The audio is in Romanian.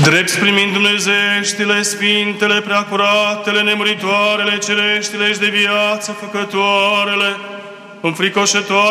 Drept primind dumnezeștile, sfintele, preacuratele, nemuritoarele, cereștile și de viață făcătoarele, înfricoșătoare